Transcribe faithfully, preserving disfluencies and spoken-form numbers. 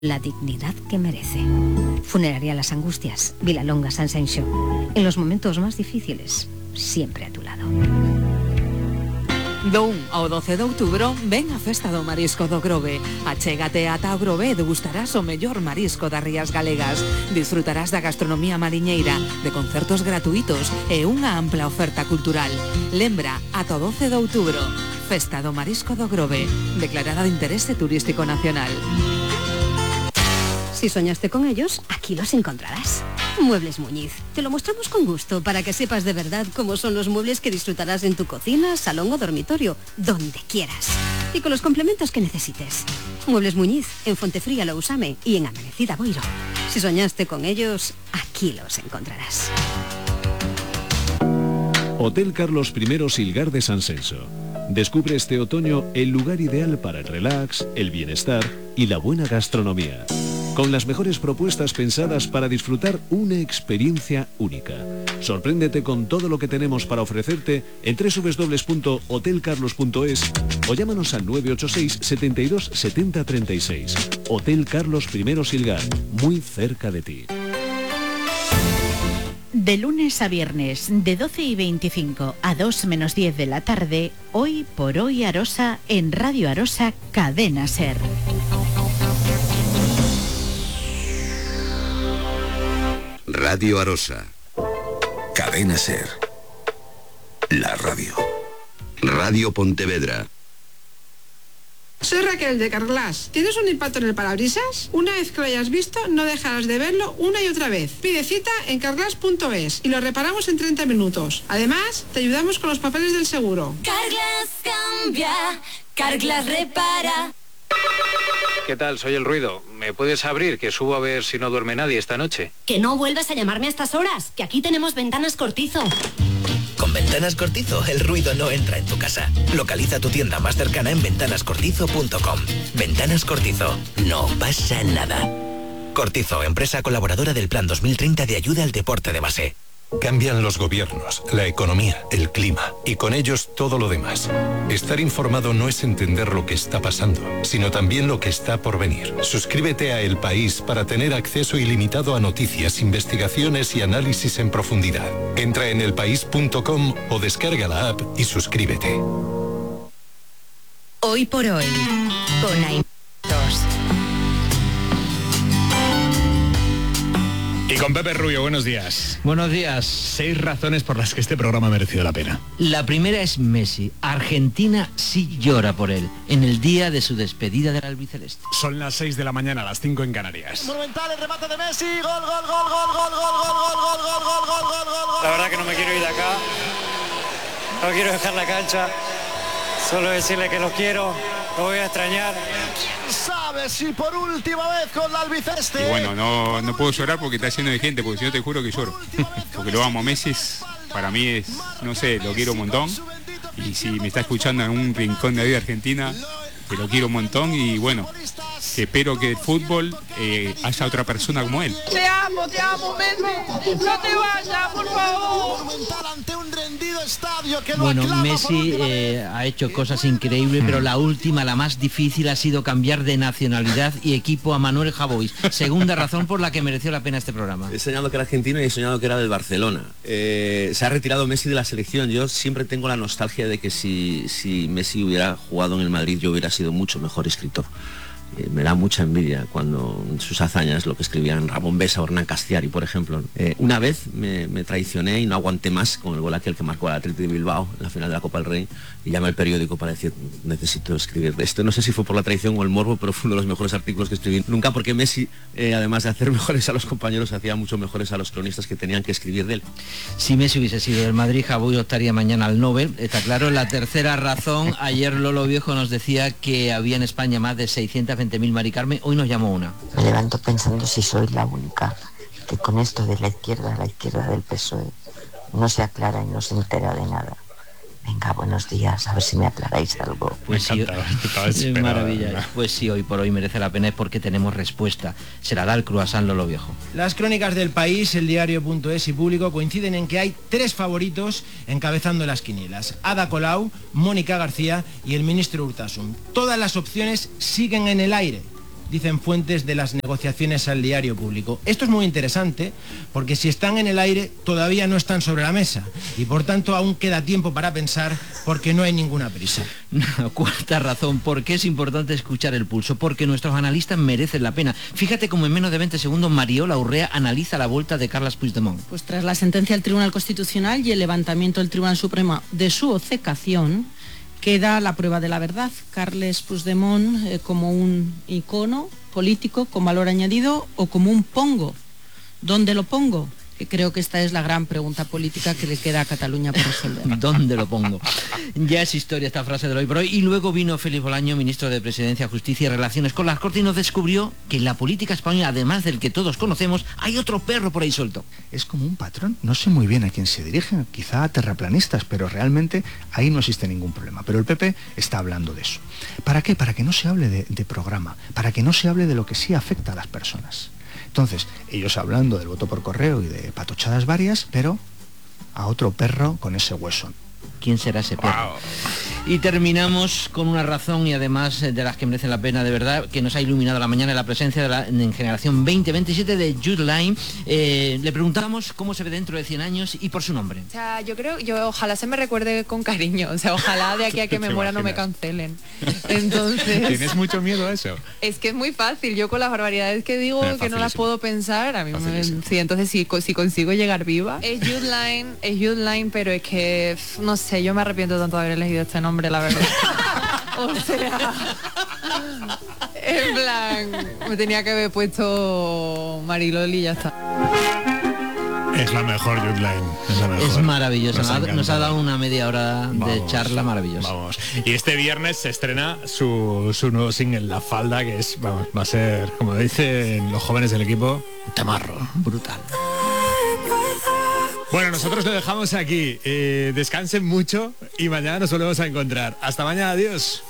la dignidad que merece. Funeraria Las Angustias, Vilalonga, San Xenxo. En los momentos más difíciles, siempre a tu lado. Do un ao doce de outubro, ven a Festa do Marisco do Grove. Achégate ata o Grove e degustarás o mellor marisco das rías galegas. Disfrutarás da gastronomía mariñeira, de concertos gratuitos e unha ampla oferta cultural. Lembra, ata o doce de outubro, Festa do Marisco do Grove, declarada de interese turístico nacional. Si soñaste con ellos, aquí los encontrarás. Muebles Muñiz. Te lo mostramos con gusto para que sepas de verdad cómo son los muebles que disfrutarás en tu cocina, salón o dormitorio, donde quieras. Y con los complementos que necesites. Muebles Muñiz, en Fontefría Lousame y en Amanecida Boiro. Si soñaste con ellos, aquí los encontrarás. Hotel Carlos primero Silgar de San Senso. Descubre este otoño el lugar ideal para el relax, el bienestar y la buena gastronomía. Con las mejores propuestas pensadas para disfrutar una experiencia única. Sorpréndete con todo lo que tenemos para ofrecerte en doble u doble u doble u punto hotel carlos punto es o llámanos al nueve ocho seis, setenta y dos, setenta, treinta y seis. Hotel Carlos primero Silgar, muy cerca de ti. De lunes a viernes, de doce y veinticinco a dos menos diez de la tarde, Hoy por Hoy Arosa en Radio Arosa, Cadena SER. Radio Arosa. Cadena SER. La radio. Radio Pontevedra. Soy Raquel de Carglass. ¿Tienes un impacto en el parabrisas? Una vez que lo hayas visto, no dejarás de verlo una y otra vez. Pide cita en carglass punto es y lo reparamos en treinta minutos. Además, te ayudamos con los papeles del seguro. Carglass cambia, Carglass repara. ¿Qué tal? Soy el Ruido. ¿Me puedes abrir? Que subo a ver si no duerme nadie esta noche. Que no vuelvas a llamarme a estas horas, que aquí tenemos Ventanas Cortizo. Con Ventanas Cortizo, el ruido no entra en tu casa. Localiza tu tienda más cercana en ventanas cortizo punto com. Ventanas Cortizo, no pasa nada. Cortizo, empresa colaboradora del Plan dos mil treinta de ayuda al deporte de base. Cambian los gobiernos, la economía, el clima y con ellos todo lo demás. Estar informado no es entender lo que está pasando, sino también lo que está por venir. Suscríbete a El País para tener acceso ilimitado a noticias, investigaciones y análisis en profundidad. Entra en el país punto com o descarga la app y suscríbete. Hoy por Hoy, con Aim dos. Y con Pepe Rubio, buenos días. Buenos días. Seis razones por las que este programa ha merecido la pena. La primera es Messi. Argentina sí llora por él, en el día de su despedida del albiceleste. Son las seis de la mañana, las cinco en Canarias. Monumental el remate de Messi. Gol, gol, gol, gol, gol, gol, gol, gol, gol, gol, gol, gol, gol, gol. La verdad que no me quiero ir de acá. No quiero dejar la cancha. Solo decirle que los quiero. Lo voy a extrañar. ¿Quién sabe si por última vez con la albiceleste? Y bueno, no, no puedo llorar porque está lleno de gente, porque si no te juro que lloro. Porque lo amo a Messi, para mí es, no sé, lo quiero un montón. Y si me está escuchando en un rincón de la vida argentina, que lo quiero un montón y bueno, que espero que el fútbol eh, haya otra persona como él. Te amo, te amo, Messi. No te vayas, por favor. Ante un rendido estadio que lo bueno, aclama Messi eh, ha hecho cosas increíbles, pero la última, la más difícil, ha sido cambiar de nacionalidad y equipo a Manuel Javois. Segunda razón por la que mereció la pena este programa. He soñado que era argentino y he soñado que era del Barcelona. Eh, se ha retirado Messi de la selección. Yo siempre tengo la nostalgia de que si, si Messi hubiera jugado en el Madrid, yo hubiera sido mucho mejor escritor. Eh, me da mucha envidia cuando sus hazañas, lo que escribían Ramón Besa o Hernán Castiari, por ejemplo. Eh, una vez me, me traicioné y no aguanté más con el gol aquel que marcó al Athletic de Bilbao en la final de la Copa del Rey y llamé al periódico para decir, necesito escribir de esto. No sé si fue por la traición o el morbo, pero fue uno de los mejores artículos que escribí. Nunca, porque Messi, eh, además de hacer mejores a los compañeros, hacía mucho mejores a los cronistas que tenían que escribir de él. Si Messi hubiese sido del Madrid, Javois optaría mañana al Nobel, está claro. La tercera razón, ayer Lolo Viejo nos decía que había en España más de seiscientas veinte mil Mari Carmen. Hoy nos llamó una. Me levanto pensando si soy la única que con esto de la izquierda, la izquierda del P S O E, no se aclara y no se entera de nada. Venga, buenos días, a ver si me aclaráis algo. Pues sí, es maravilla. Pues sí, hoy por hoy merece la pena, es porque tenemos respuesta. Se la da el croissant Lolo Viejo. Las crónicas del País, el diario punto es y Público coinciden en que hay tres favoritos encabezando las quinielas: Ada Colau, Mónica García y el ministro Urtasun. Todas las opciones siguen en el aire. dicen fuentes de las negociaciones al Diario Público. Esto es muy interesante porque si están en el aire todavía no están sobre la mesa y por tanto aún queda tiempo para pensar porque no hay ninguna prisa. Cuarta razón, ¿por qué es importante escuchar el pulso? Porque nuestros analistas merecen la pena. Fíjate cómo en menos de veinte segundos Mariola Urrea analiza la vuelta de Carles Puigdemont. Pues tras la sentencia del Tribunal Constitucional y el levantamiento del Tribunal Supremo de su obcecación, queda la prueba de la verdad. Carles Puigdemont eh, como un icono político con valor añadido o como un pongo. ¿Dónde lo pongo? Que creo que esta es la gran pregunta política que le queda a Cataluña por resolver. ¿Dónde lo pongo? Ya es historia esta frase de hoy por hoy. Y luego vino Félix Bolaño, ministro de Presidencia, Justicia y Relaciones con las Cortes, y nos descubrió que en la política española, además del que todos conocemos, hay otro perro por ahí suelto. Es como un patrón. No sé muy bien a quién se dirige, quizá a terraplanistas, pero realmente ahí no existe ningún problema. Pero el P P está hablando de eso. ¿Para qué? Para que no se hable de, de programa, para que no se hable de lo que sí afecta a las personas. Entonces, ellos hablando del voto por correo y de patochadas varias, pero a otro perro con ese hueso. ¿Quién será ese perro? Wow. Y terminamos con una razón, y además de las que merecen la pena de verdad, que nos ha iluminado la mañana, la presencia de la en generación veinte veintisiete de Jude Law. Eh, le preguntamos cómo se ve dentro de cien años y por su nombre. O sea, yo creo, yo ojalá se me recuerde con cariño, o sea, ojalá de aquí a que me muera no me cancelen. Entonces... ¿Tienes mucho miedo a eso? Es que es muy fácil, yo con las barbaridades que digo, que no las puedo pensar, a mí me... Sí, entonces si, si consigo llegar viva. Es Jude Law, es Jude Law, pero es que, no sé, yo me arrepiento tanto de haber elegido este nombre, la verdad. O sea, en plan, me tenía que haber puesto Mariloli y ya está. Es la mejor, Jude Law. Es la mejor. Es maravillosa. Nos, Nos, ha, nos ha dado una media hora vamos, de charla maravillosa. Vamos. Y este viernes se estrena su, su nuevo single, La Falda, que es, vamos, va a ser, como dicen los jóvenes del equipo, tamarro. Brutal. Bueno, nosotros lo dejamos aquí. Eh, descansen mucho y mañana nos volvemos a encontrar. Hasta mañana, adiós.